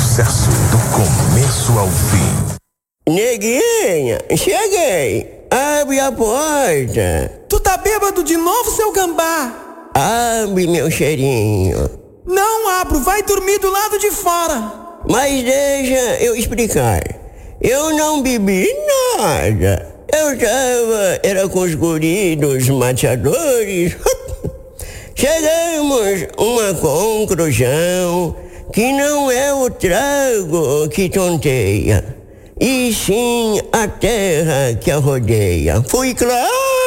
sucesso do começo ao fim. Neguinha, cheguei. Abre a porta. Tu tá bêbado de novo, seu gambá? Abre, meu cheirinho. Não abro, vai dormir do lado de fora. Mas deixa eu explicar. Eu não bebi nada. Era com os guris dos mateadores. Chegamos a uma conclusão que não é o trago que tonteia, e sim a terra que a rodeia. Fui claro?